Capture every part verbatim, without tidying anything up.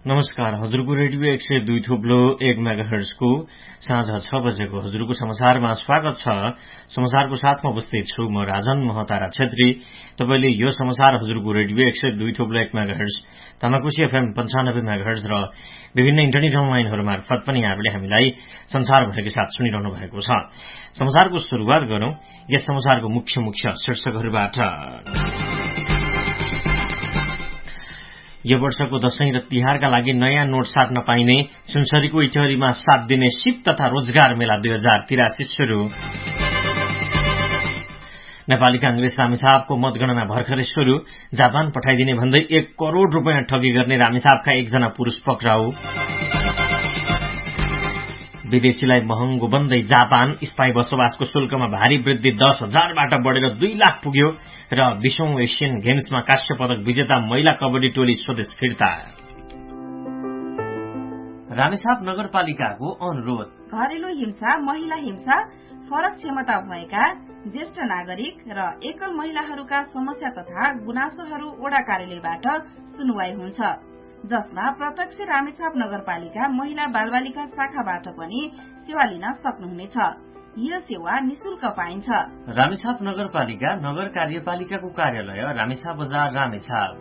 नमस्कार। हजुरको रेडियो एक सय दुई थुप्लो एक मेगाहर्जको साँझ छ बजेको हजुरको समाचारमा स्वागत छ। समाचारको साथमा उपस्थित छु म राजन महतारा छेत्री। तपाईले यो समाचार हजुरको रेडियो एक सय दुई थुप्लो एक मेगाहर्ज, तामाकोशी एफएम पन्चानब्बे मेगाहर्ज र विभिन्न इन्टरनेट अनलाइनहरू मार्फत पनि यहाँले हामीलाई संसारभरिकै साथ सुनिरहनु भएको छ। समाचारको शुरूआत गरौं यस समाचारको मुख्य मुख्य शीर्षकहरूबाट। यो वर्षको दशैं र तिहारका लागि नयाँ नोट साट्न पाइने, सुनसरीको इटहरीमा सात दिने सिप तथा रोजगार मेला दुई हजार तिरासी शुरू। नेपाली कांग्रेस रामेछापको मतगणना भर्खरै शुरू, जापान पठाइदिने भन्दै एक करोड़ रूपियाँ ठगी गर्ने रामेछापका एकजना पुरूष पक्राउ। विदेशीलाई महँगो बन्दै जापान, स्थायी बसोबासको शुल्कमा भारी वृद्धि दस हजारबाट बढेर दुई लाख पुग्यो र बीसौं एशियन गेम्समा कांस्य पदक विजेता महिला कबड्डी टोली स्वदेश फिर्ता। रामेछाप नगरपालिकाको अनुरोध। घरेलु हिंसा, महिला हिंसा, फरक क्षमता भएका ज्येष्ठ नागरिक र एकल महिलाहरूका समस्या तथा गुनासोहरू वडा कार्यालयबाट सुनवाई हुन्छ, जसमा प्रत्यक्ष रामेछाप नगरपालिका महिला बालबालिका शाखाबाट पनि सेवा लिन सक्नुहुनेछ। यो सेवा निशुल्क पाइन्छ। रामेछाप नगरपालिका नगर कार्यपालिकाको कार्यालय रामेछाप बजार रामेछाप।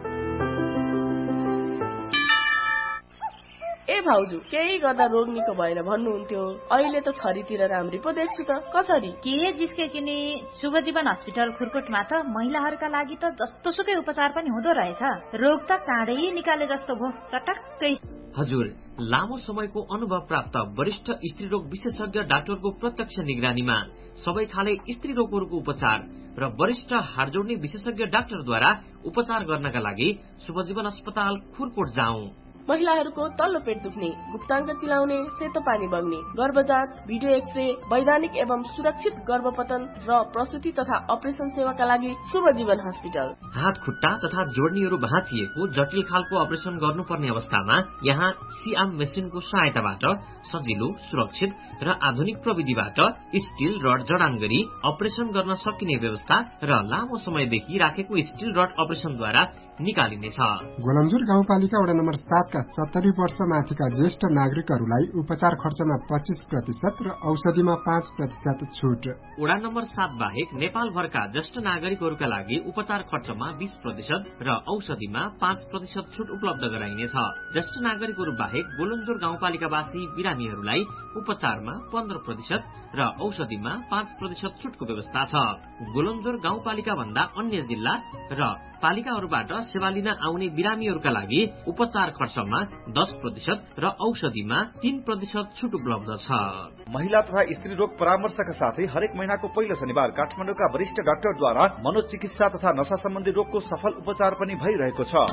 ए भाउजू, केही गर्दा रोग निको भएन भन्नुहुन्थ्यो, अहिले त छरीतिर राम्री पो देख्छु त। कसरी के जिस्के किने शुभ जीवन हस्पिटल खुरकोटमा त महिलाहरूका लागि त जस्तो सुकै उपचार पनि हुँदो रहेछ। रोग त काँडै निकाले जस्तो भो, चटक्कै। हजुर, लामो समयको अनुभव प्राप्त वरिष्ठ स्त्रीरोग विशेषज्ञ डाक्टरको प्रत्यक्ष निगरानीमा सबै खाले स्त्री रोगहरूको उपचार र वरिष्ठ हाड जोड्ने विशेषज्ञ डाक्टरद्वारा उपचार गर्नका लागि शुभजीवन अस्पताल खुरकोट जाउँ। महिलाहरूको तल्लो पेट दुख्ने, गुप्ताङ्ग चिलाउने, सेतो पानी बग्ने, गर्भजाँच, भिडियो एक्सरे, वैधानिक एवं सुरक्षित गर्भपतन र प्रसुति तथा अपरेसन सेवाका लागि शुभ जीवन हस्पिटल। हात खुट्टा तथा जोड्नीहरू भाँचिएको जटिल खालको अपरेसन गर्नुपर्ने अवस्थामा यहाँ सिआम मेसिनको सहायताबाट सजिलो, सुरक्षित र आधुनिक प्रविधिबाट स्टील रड जडान गरी अपरेसन गर्न सकिने व्यवस्था र लामो समयदेखि राखेको स्टील रड अपरेसनद्वारा निकालिनेछ। गोलन्जुर गाउँपालिका वडा नम्बर सातका सत्तरी वर्ष माथिका ज्येष्ठ नागरिकहरूलाई उपचार खर्चमा पच्चीस प्रतिशत र औषधिमा पाँच प्रतिशत छुट। वडा नम्बर सात बाहेक नेपालभरका ज्येष्ठ नागरिकहरूका लागि उपचार खर्चमा बीस प्रतिशत र औषधिमा पाँच प्रतिशत छुट उपलब्ध गराइनेछ। ज्येष्ठ नागरिकहरू बाहेक गोलन्जुर गाउँपालिकावासी बिरामीहरूलाई उपचारमा पन्ध्र प्रतिशत र औषधिमा पाँच प्रतिशत छुटको व्यवस्था छ। गोलन्जुर गाउँपालिका भन्दा अन्य जिल्ला र पालिकाहरूबाट सेवा लिन आउने बिरामीहरूका लागि उपचार खर्चमा दस प्रतिशत र औषधिमा तीन प्रतिशत छुट उपलब्ध छ। महिला तथा स्त्री रोग परामर्शका साथै हरेक महिनाको पहिलो शनिबार काठमाडौँका वरिष्ठ डाक्टरद्वारा मनोचिकित्सा तथा नशा सम्बन्धी रोगको सफल उपचार पनि भइरहेको छ।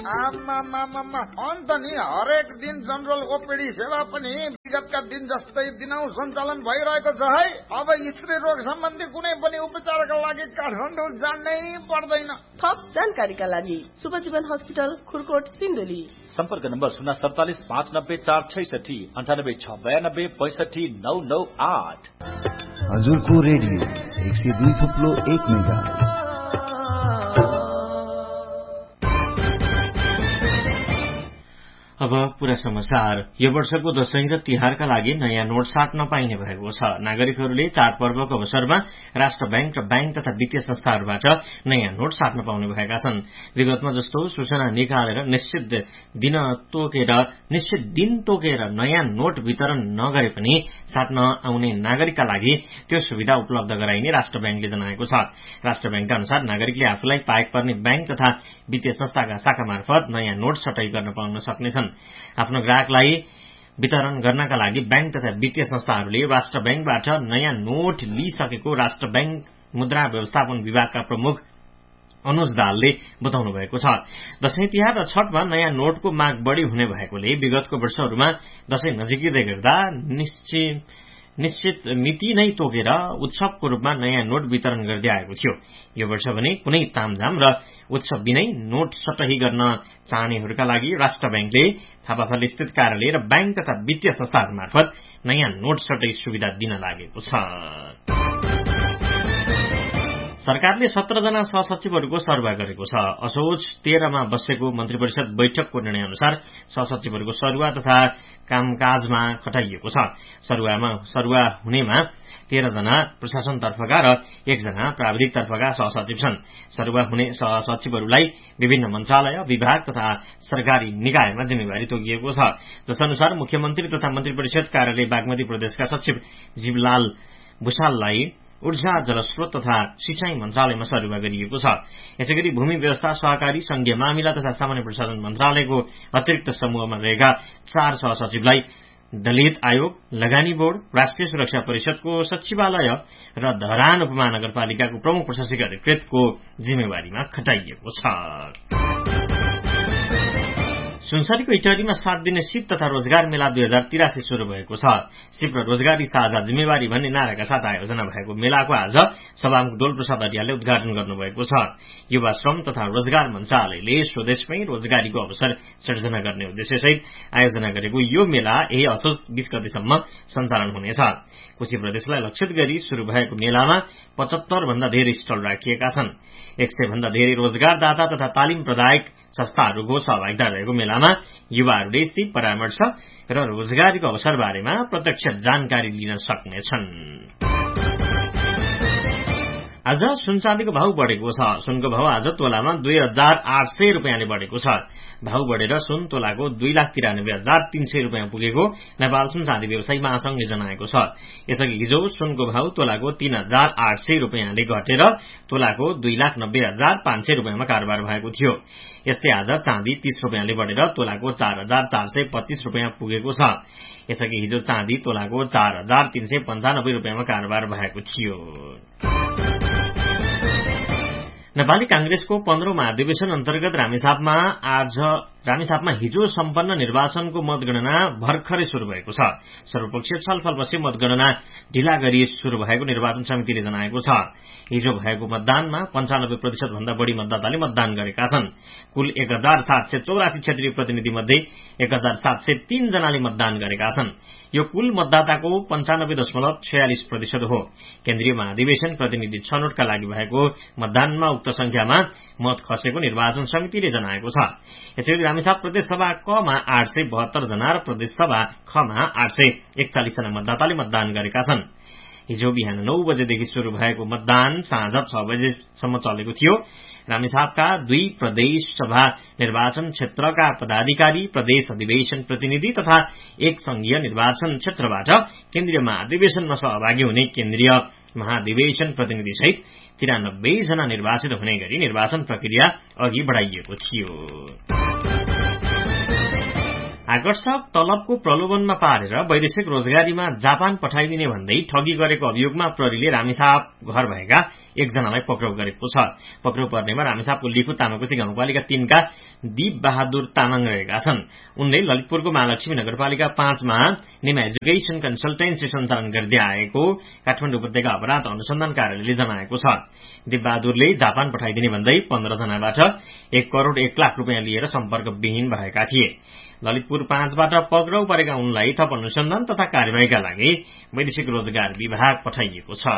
अन्त नि हरेक दिन जनरल ओपीडी सेवा पनि विगतका दिन जस्तै दिनौ सञ्चालन भइरहेको छ है। अब स्त्री रोग सम्बन्धी कुनै पनि उपचारका लागि काठमाडौँ जानै पर्दैन। थप जानकारीका लागि शुभ जीवन हस्पिटल खुरकोट सिन्धुली। सम्पर्क नम्बर शून्य सडतालिस पाँच नब्बे चार छैसठी अन्ठानब्बे छ बयानब्बे पैसठी नौ नौ आठ। हजुरको रेडियो एक सय दुई थुप्लो एक मेगा। अब पूरा समाचार। यो वर्षको दशैं र तिहारका लागि नयाँ नोट साट्न पाइने भएको छ। नागरिकहरूले चाडपर्वको अवसरमा राष्ट्र बैंक र बैंक तथा वित्तीय संस्थाहरूबाट नयाँ नोट साट्न पाउने भएका छन्। विगतमा जस्तो सूचना निकालेर निश्चित दिन तोकेर निश्चित दिन तोकेर नयाँ नोट वितरण नगरे पनि साट्न आउने नागरिकका लागि त्यो सुविधा उपलब्ध गराइने राष्ट्र बैंकले जनाएको छ। राष्ट्र बैंकका अनुसार नागरिकले आफूलाई पाएक पर्ने बैंक तथा वित्तीय संस्थाका शाखा मार्फत नयाँ नोट सटाई गर्न पाउन सक्नेछन्। आफ्नो ग्राहकलाई वितरण गर्नका लागि बैंक तथा वित्तीय संस्थाहरूले राष्ट्र बैंकबाट नयाँ नोट लिइसकेको राष्ट्र बैंक मुद्रा व्यवस्थापन विभागका प्रमुख अनुज दालले बताउनु भएको छ। दशैं तिहार र छठमा नयाँ नोटको माग बढ़ी हुने भएकोले विगतको वर्षहरूमा दशैं नजिकै गर्दा निश्चित निश्चित मिति नै तोकेर उत्सवको रूपमा नयाँ नोट वितरण गर्दै आएको थियो। यो वर्ष भने कुनै तामझाम र उत्सव बिनै नोट सटही गर्न चाहनेहरूका लागि राष्ट्र बैंकले थापाथल स्थित कार्यालय र बैंक तथा वित्तीय संस्थाहरू मार्फत नयाँ नोट सटही सुविधा दिन लागेको छ। सरकारले सत्र जना सहसचिवहरूको सरुवा गरेको छ। असोज तेह्रमा बसेको मन्त्री परिषद बैठकको निर्णय अनुसार सहसचिवहरूको सरुवा तथा कामकाजमा खटाइएको छ। सरुवामा सरुवा हुनेमा तेह्र जना प्रशासनतर्फका र एकजना प्राविधिकतर्फका सहसचिव छन्। सरुवा हुने सहसचिवहरूलाई विभिन्न मन्त्रालय, विभाग तथा सरकारी निकायमा जिम्मेवारी तोकिएको छ। जसअनुसार मुख्यमन्त्री तथा मन्त्री परिषद कार्यालय बागमती प्रदेशका सचिव जीवलाल भूषाललाई ऊर्जा, जलस्रोत तथा सिंचाई मन्त्रालयमा सरुवा गरिएको छ। यसैगरी भूमि व्यवस्था, सहकारी, संघीय मामिला तथा सामान्य प्रशासन मन्त्रालयको अतिरिक्त समूहमा रहेका चार सहसचिवलाई दलित आयोग, लगानी बोर्ड, राष्ट्रिय सुरक्षा परिषदको सचिवालय र धरान उपमहानगरपालिकाको प्रमुख प्रशासनिक अधिकृतको जिम्मेवारीमा खटाइएको छ। सुनसरीको इटहरीमा सात दिने सिप तथा रोजगार मेला दुई हजार तिरासी शुरू भएको छ। सिप र रोजगारी साझा जिम्मेवारी भन्ने नाराका साथ आयोजना भएको मेलाको आज सभामुख डोल प्रसाद अरियालले उद्घाटन गर्नुभएको छ। युवा श्रम तथा रोजगार मन्त्रालयले स्वदेशमै रोजगारीको अवसर सृजना गर्ने उद्देश्यसहित आयोजना गरेको यो मेला यही असोज बीस गतेसम्म सञ्चालन हुनेछ। कोशी प्रदेशलाई लक्षित गरी शुरू भएको मेलामा पचहत्तर भन्दा धेरै स्टल राखिएका छन्। एक सय भन्दा धेरै रोजगारदाता तथा तालिम प्रदायक संस्थाहरूको सहभागिता रहेको मेलामा युवाहरूले सिप, परामर्श र रोजगारीको अवसर बारेमा प्रत्यक्ष जानकारी लिन सक्नेछन्। आज सुन चाँदीको भाव बढेको छ। सुनको भाव आज तोलामा दुई हजार आठ सय रुपियाँले बढेको छ। भाव बढेर सुन तोलाको दुई लाख तिरानब्बे हजार तीन सय रुपियाँ पुगेको नेपाल सुन चाँदी व्यवसायी महासंघले जनाएको छ। यसअघि हिजो सुनको भाव तोलाको तीन हजार आठ सय रुपियाँले घटेर तोलाको दुई लाख नब्बे हजार पाँच सय रुपियाँमा कारोबार भएको थियो। यस्तै आज चाँदी तीस रुपियाँले बढेर तोलाको चार हजार चार सय पच्चीस रुपियाँ पुगेको छ। यसअघि हिजो चाँदी तोलाको चार हजार तीन सय पञ्चानब्बे रुपियाँमा कारोबार भएको थियो। नेपाली कांग्रेसको पन्ध्रौं महाधिवेशन अन्तर्गत रामेछापमा आज रामेछापमा हिजो सम्पन्न निर्वाचनको मतगणना भर्खरै शुरू भएको छ। सर्वपक्षीय छलफलपछि मतगणना ढिला गरी शुरू भएको निर्वाचन समितिले जनाएको छ। हिजो भएको मतदानमा पञ्चानब्बे प्रतिशत भन्दा बढ़ी मतदाताले मतदान गरेका छन्। कुल एक हजार सात सय चौरासी क्षेत्रीय प्रतिनिधि मध्ये एक हजार सात सय तीन जनाले मतदान गरेका छन्। यो कुल मतदाताको पञ्चानब्बे दशमलव छयालिस प्रतिशत हो। केन्द्रीय महाधिवेशन प्रतिनिधि छनौटका लागि भएको मतदानमा उक्त संख्यामा मत खसेको निर्वाचन समितिले जनाएको छ। यसैगरी रामेछाप प्रदेशसभा कमा आठ सय बहत्तर जना र प्रदेशसभा खमा आठ सय एकचालिस जना मतदाताले मतदान गरेका छन्। हिजो बिहान नौ बजेदेखि शुरू भएको मतदान साँझ छ बजेसम्म चलेको थियो। रामेछापका दुई प्रदेश सभा निर्वाचन क्षेत्रका पदाधिकारी, प्रदेश अधिवेशन प्रतिनिधि तथा एक संघीय निर्वाचन क्षेत्रबाट केन्द्रीय महाधिवेशनमा सहभागी हुने केन्द्रीय महाधिवेशन प्रतिनिधि सहित तिरानब्बे जना निर्वाचित हुने गरी निर्वाचन प्रक्रिया अघि बढ़ाइएको थियो। आकर्षक तलबको प्रलोभनमा पारेर वैदेशिक रोजगारीमा जापान पठाइदिने भन्दै ठगी गरेको अभियोगमा प्रहरीले रामेछाप घर भएका एकजनालाई पक्राउ गरेको छ। पक्राउ पर्नेमा रामेछापको लिखु तामाकोशी गाउँपालिका तीनका दीप बहादुर तामाङ रहेका छन्। उनले ललितपुरको महालक्ष्मी नगरपालिका पाँचमा निमा एजुकेशन कन्सल्टेन्सी सञ्चालन गर्दै आएको काठमाडौँ उपत्यका अपराध अनुसन्धान कार्यालयले जनाएको छ। दीप बहादुरले जापान पठाइदिने भन्दै पन्ध्र जनाबाट एक करोड़ एक लाख रुपियाँ लिएर सम्पर्कविहीन भएका थिए। ललितपुर पाँचबाट पक्राउ परेका उनलाई थप अनुसन्धान तथा कार्यवाहीका लागि वैदेशिक रोजगार विभाग पठाइएको छ।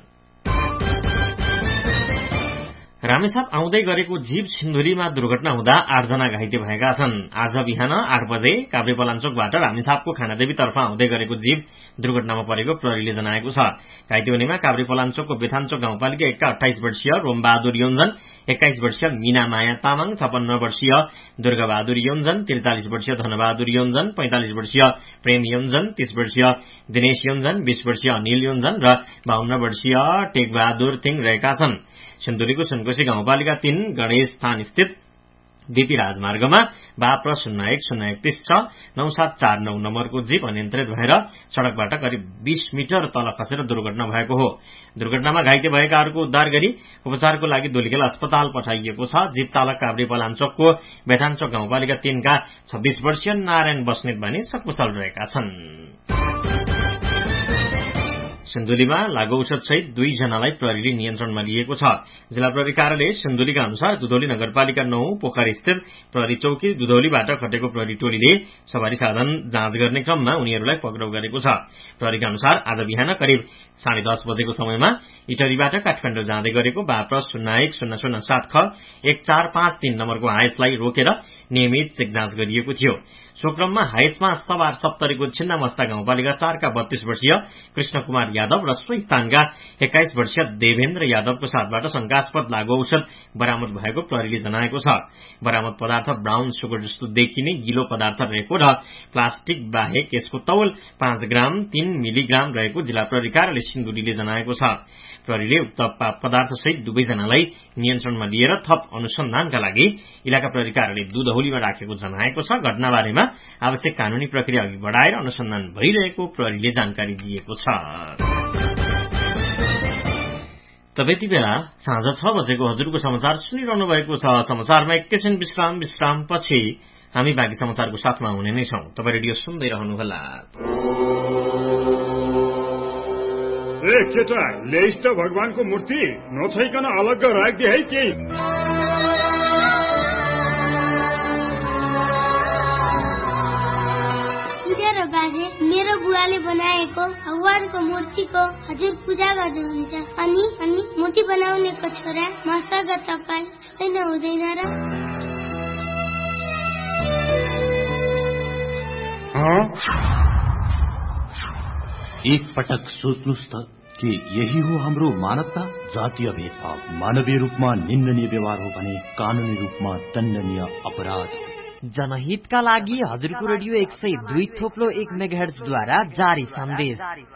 रामेछाप आउँदै गरेको जीप सिन्धुलीमा दुर्घटना हुँदा आठजना घाइते भएका छन्। आज बिहान आठ बजे काभ्रेपलाञ्चोकबाट रामेछापको खानादेवीतर्फ आउँदै गरेको जीप दुर्घटनामा परेको प्रहरीले जनाएको छ। घाइते हुनेमा काभ्रेपलाञ्चोकको बेथाञ्चोक गाउँपालिका एकका अठाइस वर्षीय रोमबहादुर योन्जन, एक्काइस वर्षीय मीना माया तामाङ, छपन्न वर्षीय दुर्गाबहादुर योन्जन, त्रिचालिस वर्षीय धनबहादुर योन्जन, पैंतालिस वर्षीय प्रेम योन्जन, तीस वर्षीय दिनेश योन्जन, बीस वर्षीय अनिल योन्जन र बाहन्न वर्षीय टेकबहादुर थिङ रहेका छन्। सिन्धुलीको सुनकोशी गाउँपालिका तीन गणेश स्थान स्थित बीपी राजमार्गमा बाप्र शून्य एक शून्य एकतीस छ नौ सात चार नौ नम्बरको जीप अनियन्त्रित भएर सड़कबाट करिब बीस मिटर तल खसेर दुर्घटना भएको हो। दुर्घटनामा घाइते भएकाहरूको उद्धार गरी उपचारको लागि धुलिखेल अस्पताल पठाइएको छ। जीप चालक काभ्रेपलाञ्चोकको बेथाञ्चोक गाउँपालिका तीनका छब्बीस वर्षीय नारायण बस्नेत भने सकुशल रहेका छन्। सिन्धुलीमा लागू औषध सहित दुईजनालाई प्रहरीले नियन्त्रणमा लिएको छ। जिल्ला प्रहरी कार्यालय सिन्धुलीका अनुसार दुधौली नगरपालिका नौ पोखरी स्थित प्रहरी चौकी दुधौलीबाट खटेको प्रहरी टोलीले सवारी साधन जाँच गर्ने क्रममा उनीहरूलाई पक्राउ गरेको छ। प्रहरीका अनुसार आज बिहान करिब साढे दस बजेको समयमा इटरीबाट काठमाडौँ जाँदै गरेको बाह्र शून्य एक शून्य शून्य सात ख एक चार पाँच तीन नम्बरको हायसलाई रोकेर नियमित चेक जाँच गरिएको थियो। सो क्रममा हायसमा सवार सप्तरीको छिन्नामस्ता गाउँपालिका चारका बत्तीस वर्षीय कृष्ण कुमार यादव र सोही स्थानका एक्काइस वर्षीय देवेन्द्र यादवको साथबाट शंकास्पद लागू औषध बरामद भएको प्रहरीले जनाएको छ। बरामद पदार्थ ब्राउन सुगर जस्तो देखिने गिलो पदार्थ रहेको र प्लास्टिक बाहेक यसको तौल पाँच ग्राम तीन मिलिग्राम रहेको जिल्ला प्रहरी कार्यालय सिन्धुलीले जनाएको छ। प्रहरीले उक्त पदार्थ सहित दुवैजनालाई नियन्त्रणमा लिएर थप अनुसन्धानका लागि इलाका प्रहरी कार्यालय दुधौलीमा राखेको जनाएको छ। घटनाबारेमा आवश्यक कानूनी प्रक्रिया अघि बढाएर अनुसन्धान भइरहेको प्रहरीले जानकारी दिएको छ। तपाईँ बेला साँझ छ बजेको हजुरको समाचार सुनिरहनु भएको छ। समाचारमा एकैछिन विश्राम विश्रामपछि हामी बाँकी समाचारको साथमा हुने नै छौं। तपाईँ रेडियो सुन्दै रहनुहोला। ए केटा ल्याइस् त भगवानको मूर्ति नछैकन अलग्ग राखिदिए है केही। बाजे मेरो बुवाले बनाएको भगवानको मूर्तिको हजुर पूजा गर्नुहुन्छ अनि अनि मूर्ति बनाउनेको छोरा मसँग तपाईँ छैन हुँदैन र? एक पटक सोच्नुस् त कि यही हो हाम्रो मानवता। जातीय भेदभाव मानवीय रूपमा निन्दनीय व्यवहार हो भने कानूनी रूपमा दण्डनीय अपराध। जनहितका लागि हजुरको रेडियो एक सय दुई थोप्लो एक मेगाहर्जद्वारा जारी सन्देश।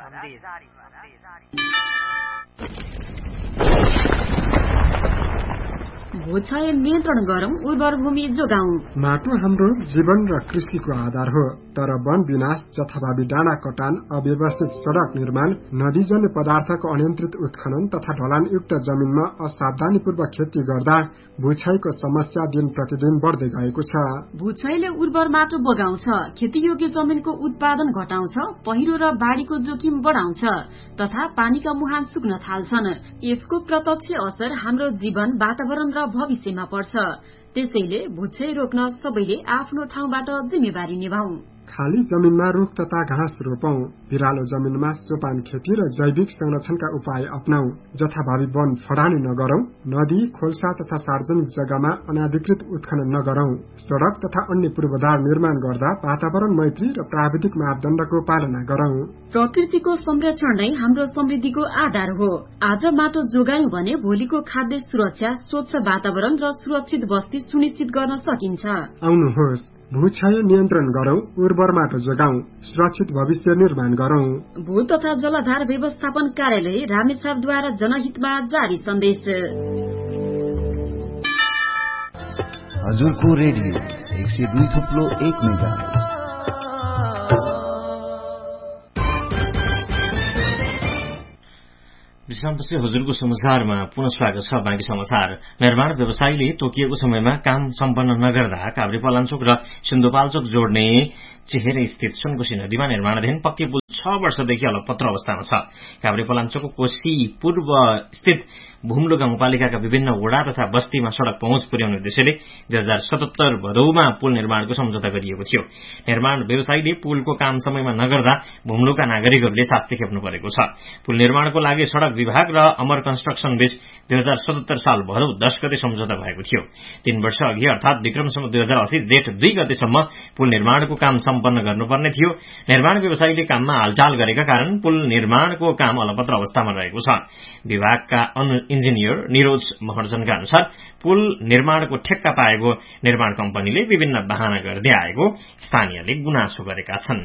भूक्षय नियन्त्रण गरौं, उर्वर भूमि जोगाउँ। माटो हाम्रो जीवन र कृषिको आधार हो, तर वन विनाश, जथाभावी डाँडा कटान, अव्यवस्थित सड़क निर्माण, नदीजन्य पदार्थको अनियन्त्रित उत्खनन तथा ढलानयुक्त जमिनमा असावधानीपूर्वक खेती गर्दा भूक्षयको समस्या दिन प्रतिदिन बढ्दै गएको छ। भूक्षयले उर्वर माटो बगाउँछ, खेतीयोग्य जमिनको उत्पादन घटाउँछ, पहिरो र बाढ़ीको जोखिम बढाउँछ तथा पानीका मुहान सुक्न थाल्छन्। यसको प्रत्यक्ष असर हाम्रो जीवन, वातावरण र भविष्यमा पर्छ। त्यसैले भूक्षय रोक्न सबैले आफ्नो ठाउँबाट जिम्मेवारी निभाऊ। खाली जमिनमा रुख तथा घाँस रोपौं, बिरालो जमिनमा सोपान खेती र जैविक संरक्षणका उपाय अपनाऊ, जथाभावी वन फडानी नगरौं, नदी खोल्सा तथा सार्वजनिक जग्गामा अनाधिकृत उत्खनन नगरौं, सड़क तथा अन्य पूर्वाधार निर्माण गर्दा वातावरण मैत्री र प्राविधिक मापदण्डको पालना गरौं। प्रकृतिको संरक्षण नै हाम्रो समृद्धिको आधार हो। आज माटो जोगायौं भने भोलिको खाद्य सुरक्षा, स्वच्छ वातावरण र सुरक्षित बस्ती सुनिश्चित गर्न सकिन्छ। आउनुहोस्, भूक्षय नियन्त्रण गरौं, उर्वर माटो जोगाउँ, सुरक्षित भविष्य निर्माण गरौं। भू तथा जलाधार व्यवस्थापन कार्यालय रामेछापद्वारा जनहितमा जारी सन्देश। हजुरको रेडियो एक सय दुई थुप्लो एक मेगाहर्ज। विश्रामपछि हजुरको समाचारमा पुनः स्वागत छ। बाँकी समाचार। निर्माण व्यवसायीले तोकिएको समयमा काम सम्पन्न नगर्दा काभ्रेपलाञ्चोक र सिन्धुपाल्चोक जोड्ने चेहेरे स्थित सुनकोशी नदीमा निर्माणाधीन पक्की पुल छ वर्षदेखि अलपत्र अवस्थामा छ। काभ्रेपलाञ्चोकको कोशी पूर्व स्थित भुम्लो गाउँपालिकाका विभिन्न वडा तथा बस्तीमा सड़क पहुँच पुर्याउने उद्देश्यले दुई हजार सतहत्तर भदौमा पुल निर्माणको सम्झौता गरिएको थियो। निर्माण व्यवसायीले पुलको काम समयमा नगर्दा भुम्लोका नागरिकहरूले शास्ति खेप्नु परेको छ। पुल निर्माणको लागि सड़क विभाग र अमर कन्स्ट्रक्सन बीच दुई हजार सतहत्तर साल भदौ दश गते सम्झौता भएको थियो। तीन वर्ष अघि अर्थात विक्रमसम्म दुई हजार अस्सी जेठ दुई गतेसम्म पुल निर्माणको काम सम्पन्न गर्नुपर्ने थियो। निर्माण व्यवसायीले काममा हालचाल गरेका कारण पुल निर्माणको काम अलपत्र अवस्थामा रहेको छ। विभागका इन्जिनियर निरोज महर्जनका अनुसार पुल निर्माणको ठेक्का पाएको निर्माण कम्पनीले विभिन्न बहाना गर्दै आएको स्थानीयले गुनासो गरेका छन्।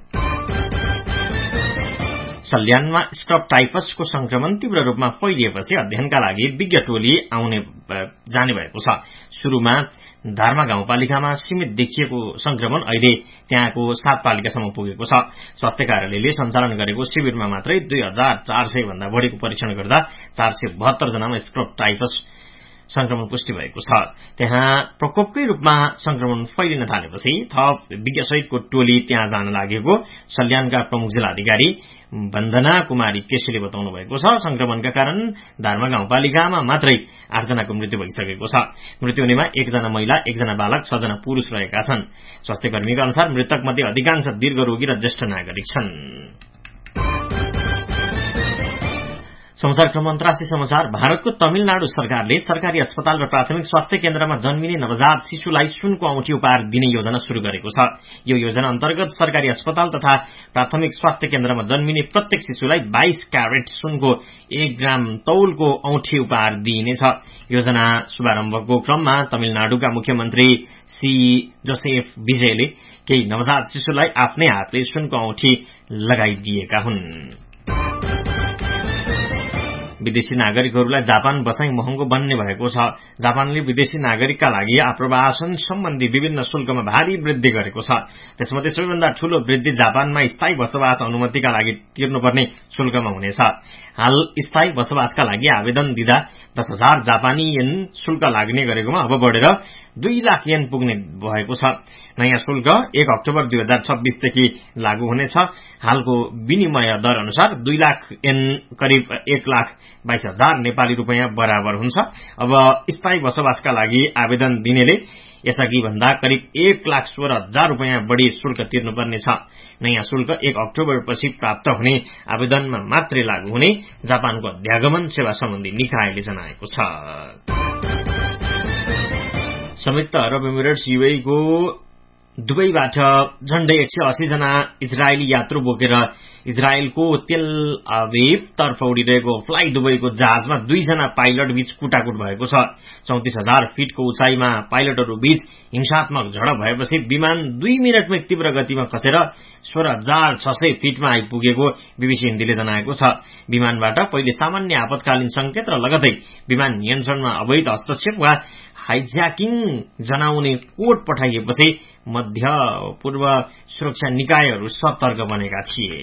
सल्यानमा स्क्रब टाइफसको संक्रमण तीव्र रूपमा फैलिएपछि अध्ययनका लागि विज्ञ टोली आउने जाने भएको छ। शुरूमा धारमा गाउँपालिकामा सीमित देखिएको संक्रमण अहिले त्यहाँको सात पालिकासम्म पुगेको छ। स्वास्थ्य कार्यालयले सञ्चालन गरेको शिविरमा मात्रै दुई हजार चार सय भन्दा बढ़ीको परीक्षण गर्दा चार सय बहत्तर जनामा स्क्रब टाइफस संक्रमण पुष्टि भएको छ। त्यहाँ प्रकोपकै रूपमा संक्रमण फैलिन थालेपछि थप विज्ञसहितको टोली त्यहाँ जान लागेको सल्यानका प्रमुख जिल्लाधिकारी वन्दना कुमारी केसीले बताउनु भएको छ। संक्रमणका कारण धारमा गाउँपालिकामा मात्रै आठजनाको मृत्यु भइसकेको छ। मृत्यु हुनेमा एकजना महिला, एकजना बालक, छजना पुरूष रहेका छन्। स्वास्थ्य कर्मीका अनुसार मृतक मध्ये अधिकांश दीर्घ रोगी र ज्येष्ठ नागरिक छन्। समाचार क्रम अन्तर्राष्ट्रिय समाचार। भारतको तमिलनाडु सरकारले सरकारी अस्पताल र प्राथमिक स्वास्थ्य केन्द्रमा जन्मिने नवजात शिशुलाई सुनको औँठी उपहार दिने योजना शुरू गरेको छ। यो योजना अन्तर्गत सरकारी अस्पताल तथा प्राथमिक स्वास्थ्य केन्द्रमा जन्मिने प्रत्येक शिशुलाई बाइस क्यारेट सुनको एक ग्राम तौलको औँठी उपहार दिइनेछ। योजना शुभारम्भको क्रममा तमिलनाडुका मुख्यमन्त्री सी जोसेफ विजयले केही नवजात शिशुलाई आफ्नै हातले सुनको औँठी लगाइदिएका हुन्। विदेशी नागरिकहरूलाई जापान बसाई महँगो बन्ने भएको छ। जापानले विदेशी नागरिकका लागि आप्रवासन सम्बन्धी विभिन्न शुल्कमा भारी वृद्धि गरेको छ। त्यसमध्ये सबैभन्दा ठूलो वृद्धि जापानमा स्थायी बसोबास अनुमतिका लागि तिर्नुपर्ने शुल्कमा हुनेछ। हाल स्थायी बसोबासका लागि आवेदन दिँदा दस हजार जापानी येन शुल्क लाग्ने गरेकोमा अब बढेर दुई लाख येन पुग्ने भएको छ। नयाँ शुल्क एक अक्टोबर दुई हजार छब्बीसदेखि लागू हुनेछ। हालको विनिमय दर अनुसार दुई लाख येन करिब एक लाख बाइस हजार नेपाली रूपियाँ बराबर हुन्छ। अब स्थायी बसोबासका लागि आवेदन दिनेले यसअघि भन्दा करिब एक लाख सोह्र हजार रूपियाँ बढ़ी शुल्क तिर्नुपर्नेछ। नयाँ शुल्क एक अक्टोबरपछि प्राप्त हुने आवेदनमा मात्रै लागू हुने जापानको अध्यागमन सेवा सम्बन्धी निकायले जनाएको छ। संयुक्त अरब इमिरेट्स यूएईको दुबईबाट झण्डै एक सय अस्सी जना इजरायली यात्रु बोकेर इजरायलको तेल अभिव तर्फ उडिरहेको फ्लाइ दुबईको जहाजमा दुईजना पाइलट बीच कुटाकुट भएको छ। चौतिस हजार फिटको उचाइमा पाइलटहरू बीच हिंसात्मक झडप भएपछि विमान दुई मिनटमै तीव्र गतिमा खसेर सोह्र हजार छ सय फिटमा आइपुगेको बीबीसी हिन्दीले जनाएको छ। विमानबाट पहिले सामान्य आपतकालीन संकेत र लगतै विमान नियन्त्रणमा अवैध हस्तक्षेप वा हाइज्याकिङ जनाउने कोड पठाइएपछि मध्य पूर्व सुरक्षा निकायहरू सतर्क बनेका थिए।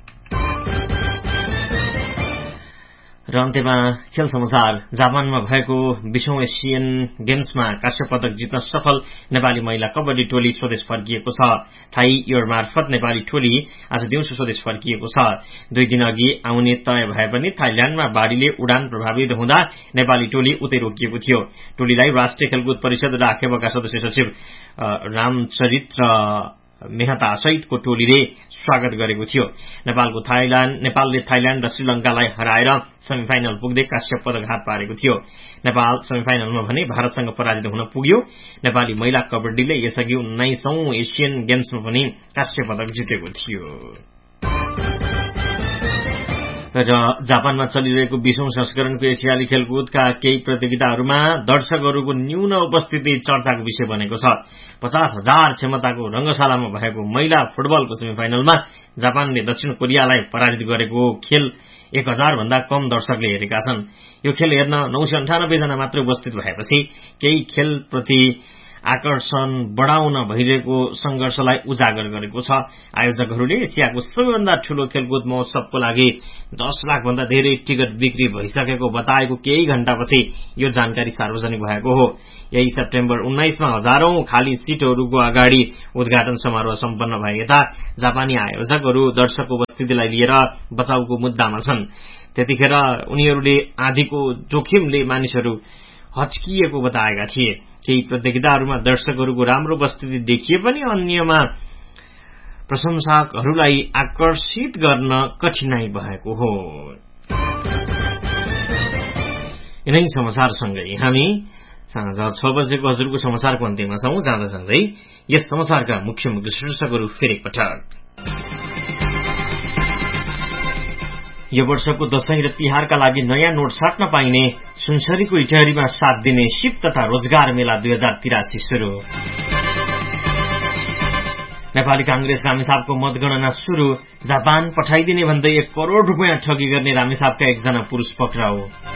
र अन्त्यमा खेल समाचार। जापानमा भएको बीसौं एसियन गेम्समा काँस्य पदक जित्न सफल नेपाली महिला कबड्डी टोली स्वदेश फर्किएको छ। थाई एयर मार्फत नेपाली टोली आज दिउँसो स्वदेश फर्किएको छ। दुई दिन अघि आउने तय भए पनि थाइल्याण्डमा बाढ़ीले उडान प्रभावित हुँदा नेपाली टोली उतै रोकिएको थियो। टोलीलाई राष्ट्रिय खेलकुद परिषद र आखेबका सदस्य सचिव रामचरित्र मेहता सहितको टोलीले स्वागत गरेको थियो। नेपालको थाइल्याण्ड नेपालले थाइल्याण्ड र श्रीलंकालाई हराएर सेमिफाइनल पुग्दै काँस्य पदक हात पारेको थियो। नेपाल सेमिफाइनलमा भने भारतसँग पराजित हुन पुग्यो। नेपाली महिला कबड्डीले यसअघि उन्नाइसौं एसियन गेम्समा पनि काँस्य पदक जितेको थियो। र जापानमा चलिरहेको बीसौं संस्करणको एसियाली खेलकुदका केही प्रतियोगिताहरूमा दर्शकहरूको न्यून उपस्थिति चर्चाको विषय बनेको छ। पचास हजार क्षमताको रंगशालामा भएको महिला फुटबलको सेमिफाइनलमा जापानले दक्षिण कोरियालाई पराजित गरेको खेल एक हजार भन्दा कम दर्शकले हेरेका छन्। यो खेल हेर्न नौ सय अन्ठानब्बे जना मात्र उपस्थित भएपछि केही खेलप्रति आकर्षण बढ़ाउन भइरहेको संघर्षलाई उजागर गरेको छ। आयोजकहरूले एसियाको सबैभन्दा ठूलो खेलकुद महोत्सवको लागि दस लाख भन्दा धेरै टिकट बिक्री भइसकेको बताएको केही घण्टापछि यो जानकारी सार्वजनिक भएको हो। यही सेप्टेम्बर उन्नाइसमा हजारौं खाली सीटहरूको अगाडि उद्घाटन समारोह सम्पन्न भए यता जापानी आयोजकहरू दर्शक उपस्थितिलाई लिएर बचाउको मुद्दामा छन्। त्यतिखेर उनीहरूले आँधीको जोखिमले मानिसहरू हच्किएको बताएका थिए। केही प्रतियोगिताहरूमा दर्शकहरूको राम्रो उपस्थिति देखिए पनि अन्यमा प्रशंसकहरूलाई आकर्षित गर्न कठिनाई भएको हो। यिनै समाचारसँगै हामी साँझ छ बजेको हजुरको समाचारको अन्त्यमा छौं। जाँदा जाँदै यस समाचारका मुख्य मुख्य शीर्षकहरू फेरि पटक। यो वर्षको दशैं र तिहारका लागि नयाँ नोट साट्न पाइने सुनसरीको इटहरीमा सात दिने सिप तथा रोजगार मेला दुई हजार तिरासी शुरू। नेपाली कांग्रेस रामेसापको मतगणना शुरू। जापान पठाइदिने भन्दै एक करोड़ रूपियाँ ठगी गर्ने रामेसापका एकजना पुरूष पक्राउ।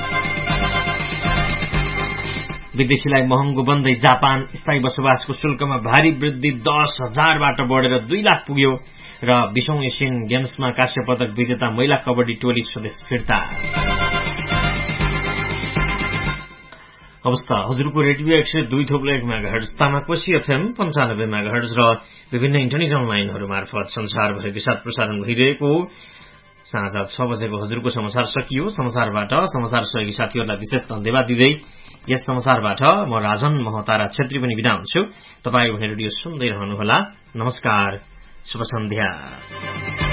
विदेशीलाई महँगो बन्दै जापान स्थायी बसोबासको शुल्कमा भारी वृद्धि दस हजारबाट बढ़ेर दुई लाख पुग्यो। र बीसौं एसियन गेम्समा काँस्य पदक विजेता महिला कबड्डी टोली स्वदेश फिर्ता। अवस्था हजुरको रेडियो एक सय दुई थोप्लो एक मेगाहर्ज तामाकोशी एफएम पञ्चानब्बे मेगाहर्ज र विभिन्न इन्टरनेट अनलाइनहरू मार्फत संसारभरिको साथ प्रसारण भइरहेको साँझ छ बजेको हजुरको समाचार सकियो। समाचारबाट समाचार सहयोगी साथीहरूलाई विशेष धन्यवाद दिँदै यस समाचारबाट म राजन महतारा छेत्री पनि बिदा हुन्छु। तपाईँ भने रेडियो सुन्दै रहनुहोला। नमस्कार, शुभ सन्ध्या।